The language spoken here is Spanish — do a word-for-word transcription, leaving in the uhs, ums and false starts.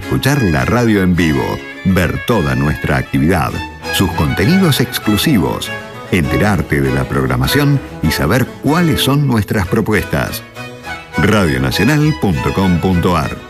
escuchar la radio en vivo, ver toda nuestra actividad, sus contenidos exclusivos, enterarte de la programación y saber cuáles son nuestras propuestas. radio nacional punto com punto ar